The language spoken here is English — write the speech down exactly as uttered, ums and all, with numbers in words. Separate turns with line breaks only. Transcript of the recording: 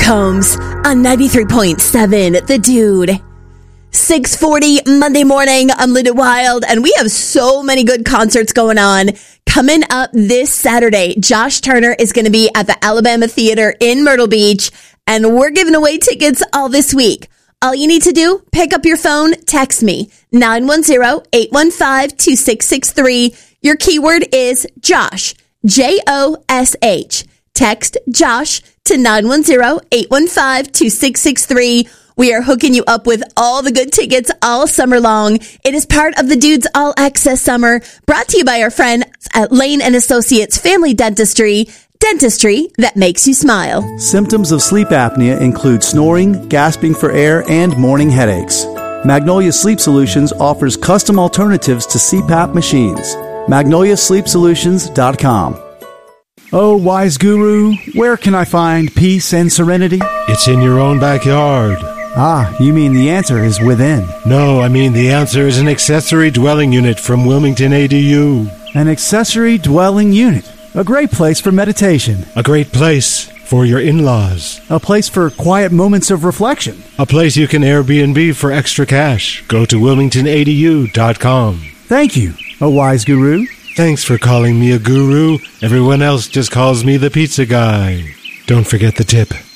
Combs on ninety-three point seven, The Dude. six forty Monday morning, I'm Linda Wild, and we have so many good concerts going on. Coming up this Saturday, Josh Turner is going to be at the Alabama Theater in Myrtle Beach, and we're giving away tickets all this week. All you need to do, pick up your phone, text me, nine one zero, eight one five, two six six three. Your keyword is Josh, J O S H. Text Josh to nine one zero, eight one five, two six six three. We are hooking you up with all the good tickets all summer long. It is part of the Dude's All Access Summer, brought to you by our friend at Lane and Associates Family Dentistry, dentistry that makes you smile.
Symptoms of sleep apnea include snoring, gasping for air, and morning headaches. Magnolia Sleep Solutions offers custom alternatives to C PAP machines. magnolia sleep solutions dot com. Oh, wise guru, where can I find peace and serenity?
It's in your own backyard.
Ah, you mean the answer is within.
No, I mean the answer is an accessory dwelling unit from Wilmington A D U.
An accessory dwelling unit. A great place for meditation.
A great place for your in-laws.
A place for quiet moments of reflection.
A place you can Airbnb for extra cash. Go to wilmington a d u dot com.
Thank you, a wise guru.
Thanks for calling me a guru. Everyone else just calls me the pizza guy. Don't forget the tip.